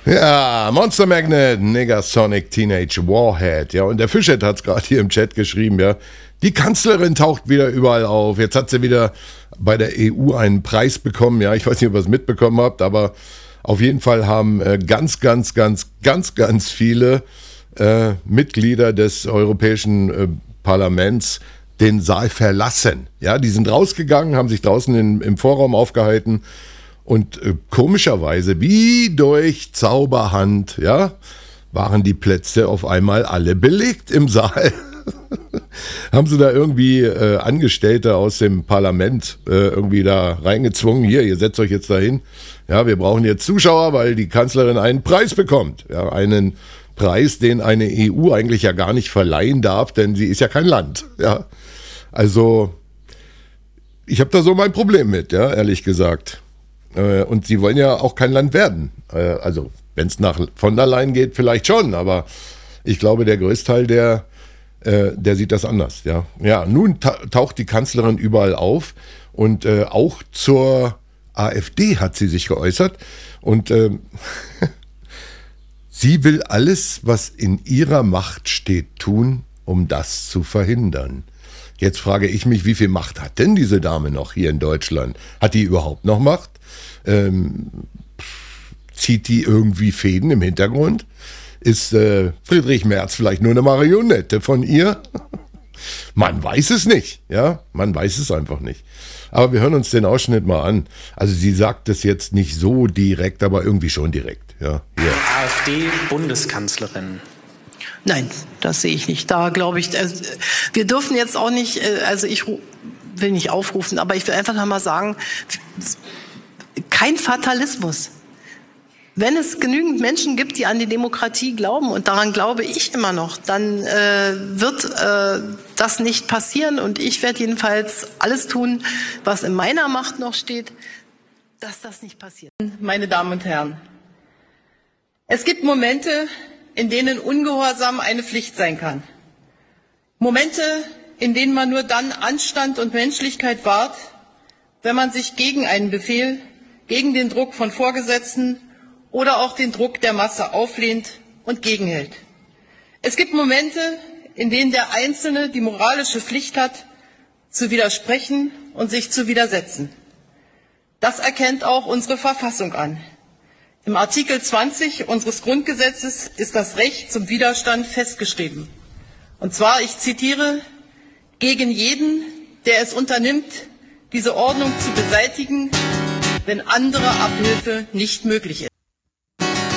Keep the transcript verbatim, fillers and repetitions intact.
Ja, Monster Magnet, Negasonic Teenage Warhead. Ja, und der Fischhead hat es gerade hier im Chat geschrieben, ja. Die Kanzlerin taucht wieder überall auf. Jetzt hat sie wieder bei der E U einen Preis bekommen. Ja, ich weiß nicht, ob ihr es mitbekommen habt, aber auf jeden Fall haben äh, ganz, ganz, ganz, ganz, ganz viele äh, Mitglieder des Europäischen äh, Parlaments den Saal verlassen. Ja, die sind rausgegangen, haben sich draußen in, im Vorraum aufgehalten. Und äh, komischerweise, wie durch Zauberhand, ja, waren die Plätze auf einmal alle belegt im Saal. Haben sie da irgendwie äh, Angestellte aus dem Parlament äh, irgendwie da reingezwungen? Hier, ihr setzt euch jetzt dahin. Ja, wir brauchen jetzt Zuschauer, weil die Kanzlerin einen Preis bekommt. Ja, einen Preis, den eine E U eigentlich ja gar nicht verleihen darf, denn sie ist ja kein Land. Ja, also ich habe da so mein Problem mit, ja, ehrlich gesagt. Und sie wollen ja auch kein Land werden. Also, wenn es nach von der Leyen geht, vielleicht schon, aber ich glaube, der Größteil, der, der sieht das anders. Ja, ja, nun taucht die Kanzlerin überall auf und auch zur AfD hat sie sich geäußert. Und äh, sie will alles, was in ihrer Macht steht, tun, um das zu verhindern. Jetzt frage ich mich, wie viel Macht hat denn diese Dame noch hier in Deutschland? Hat die überhaupt noch Macht? Ähm, zieht die irgendwie Fäden im Hintergrund? Ist äh, Friedrich Merz vielleicht nur eine Marionette von ihr? Man weiß es nicht, ja, man weiß es einfach nicht. Aber wir hören uns den Ausschnitt mal an. Also sie sagt es jetzt nicht so direkt, aber irgendwie schon direkt, ja. Hier. AfD-Bundeskanzlerin. Nein, das sehe ich nicht. Da glaube ich, also, wir dürfen jetzt auch nicht, also ich will nicht aufrufen, aber ich will einfach noch mal sagen, kein Fatalismus. Wenn es genügend Menschen gibt, die an die Demokratie glauben, und daran glaube ich immer noch, dann äh, wird äh, das nicht passieren. Und ich werde jedenfalls alles tun, was in meiner Macht noch steht, dass das nicht passiert. Meine Damen und Herren, es gibt Momente, in denen Ungehorsam eine Pflicht sein kann. Momente, in denen man nur dann Anstand und Menschlichkeit wahrt, wenn man sich gegen einen Befehl, gegen den Druck von Vorgesetzten oder auch den Druck der Masse auflehnt und gegenhält. Es gibt Momente, in denen der Einzelne die moralische Pflicht hat, zu widersprechen und sich zu widersetzen. Das erkennt auch unsere Verfassung an. Im Artikel zwanzig unseres Grundgesetzes ist das Recht zum Widerstand festgeschrieben. Und zwar, ich zitiere, gegen jeden, der es unternimmt, diese Ordnung zu beseitigen, wenn andere Abhilfe nicht möglich ist.